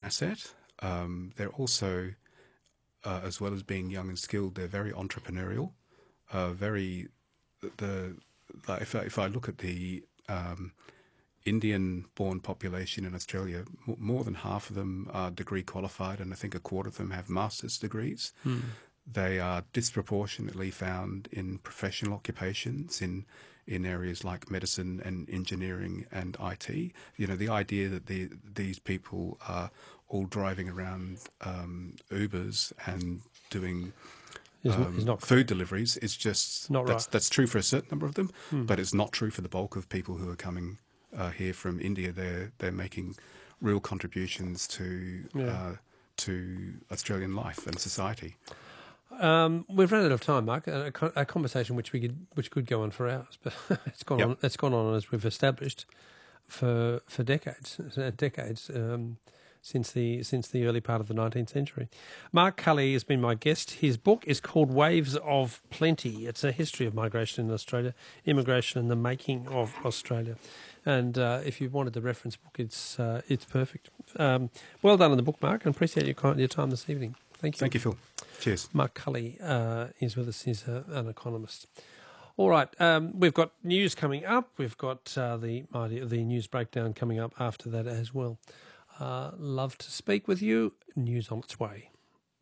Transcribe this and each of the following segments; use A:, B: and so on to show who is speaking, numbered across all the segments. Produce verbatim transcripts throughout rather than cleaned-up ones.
A: asset. Um, they're also, uh, as well as being young and skilled, they're very entrepreneurial. Uh, very the like if I, if I look at the um, Indian-born population in Australia, m- more than half of them are degree qualified, and I think a quarter of them have master's degrees.
B: Hmm.
A: They are disproportionately found in professional occupations, in in areas like medicine and engineering and I T. You know, the idea that the, these people are all driving around um, Ubers and doing
B: Is not-
A: um,
B: is not
A: food deliveries is just
B: Not
A: that's
B: right.
A: that's true for a certain number of them,
B: Hmm.
A: but it's not true for the bulk of people who are coming uh, here from India. They're they're making real contributions to
B: Yeah.
A: uh, to Australian life and society.
B: Um, we've run out of time, Mark. A, a a conversation which we could which could go on for hours, but it's gone
A: Yep.
B: on. It's gone on as we've established for for decades, uh, decades um, since the since the early part of the nineteenth century. Mark Cully has been my guest. His book is called Waves of Plenty. It's a history of migration in Australia, immigration, and the making of Australia. And uh, if you wanted the reference book, it's uh, it's perfect. Um, well done on the book, Mark, and appreciate your kind- your time this evening. Thank you.
A: Thank you, Phil. Cheers.
B: Mark Cully uh, is with us. He's a, an economist. All right, um, we've got news coming up. We've got uh, the the news breakdown coming up after that as well. Uh, love to speak with you. News on its way.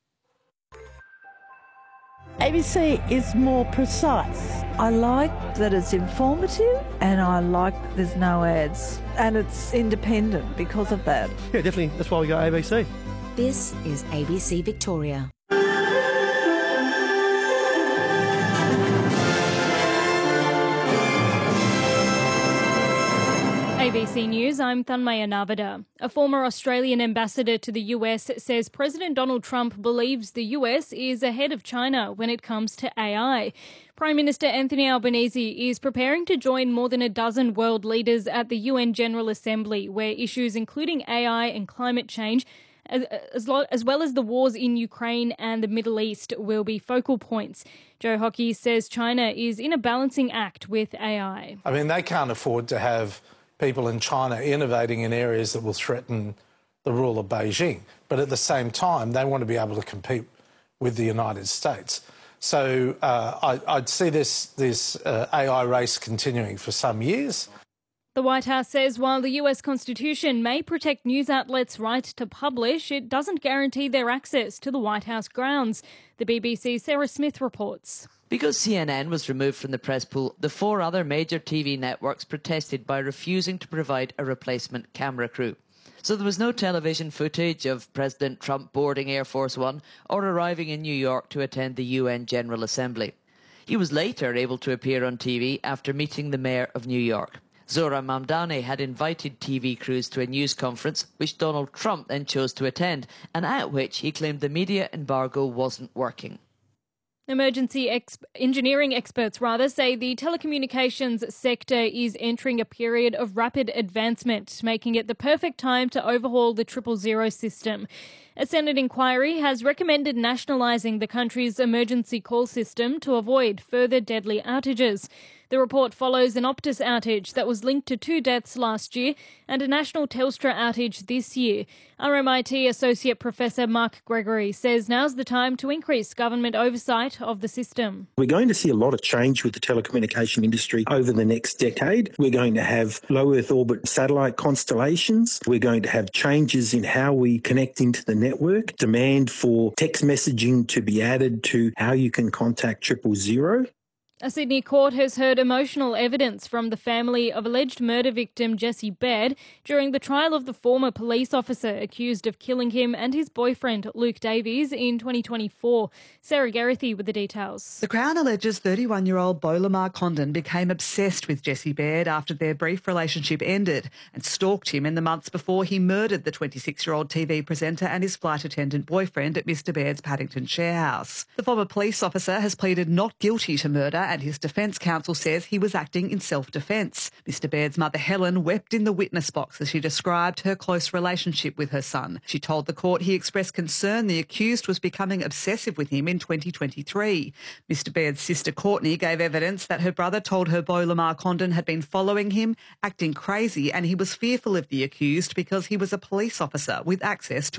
C: A B C is more precise. I like that it's informative and I like there's no ads. And it's independent because of that.
B: Yeah, definitely. That's why we got A B C.
D: This is A B C Victoria.
E: A B C News, I'm Thanmaya Navada. A former Australian ambassador to the U S says President Donald Trump believes the U S is ahead of China when it comes to A I. Prime Minister Anthony Albanese is preparing to join more than a dozen world leaders at the U N General Assembly, where issues including A I and climate change, as, as, lo- as well as the wars in Ukraine and the Middle East, will be focal points. Joe Hockey says China is in a balancing act with A I.
F: I mean, they can't afford to have people in China innovating in areas that will threaten the rule of Beijing. But at the same time, they want to be able to compete with the United States. So uh, I, I'd see this, this uh, A I race continuing for some years.
E: The White House says while the U S Constitution may protect news outlets' right to publish, it doesn't guarantee their access to the White House grounds. The B B C's Sarah Smith reports.
G: Because C N N was removed from the press pool, the four other major T V networks protested by refusing to provide a replacement camera crew. So there was no television footage of President Trump boarding Air Force One or arriving in New York to attend the U N General Assembly. He was later able to appear on T V after meeting the mayor of New York. Zohran Mamdani had invited T V crews to a news conference which Donald Trump then chose to attend, and at which he claimed the media embargo wasn't working.
E: Emergency ex- engineering experts rather say the telecommunications sector is entering a period of rapid advancement, making it the perfect time to overhaul the triple zero system. A Senate inquiry has recommended nationalising the country's emergency call system to avoid further deadly outages. The report follows an Optus outage that was linked to two deaths last year and a national Telstra outage this year. R M I T Associate Professor Mark Gregory says now's the time to increase government oversight of the system.
H: We're going to see a lot of change with the telecommunication industry over the next decade. We're going to have low Earth orbit satellite constellations. We're going to have changes in how we connect into the network, demand for text messaging to be added to how you can contact triple zero.
E: A Sydney court has heard emotional evidence from the family of alleged murder victim Jesse Baird during the trial of the former police officer accused of killing him and his boyfriend Luke Davies in twenty twenty-four. Sarah Garethy with the details.
I: The Crown alleges thirty-one-year-old Beau Lamar Condon became obsessed with Jesse Baird after their brief relationship ended and stalked him in the months before he murdered the twenty-six-year-old T V presenter and his flight attendant boyfriend at Mister Baird's Paddington share house. The former police officer has pleaded not guilty to murder, and his defence counsel says he was acting in self-defence. Mister Baird's mother Helen wept in the witness box as she described her close relationship with her son. She told the court he expressed concern the accused was becoming obsessive with him in twenty twenty-three. Mister Baird's sister Courtney gave evidence that her brother told her Beau Lamar Condon had been following him, acting crazy, and he was fearful of the accused because he was a police officer with access to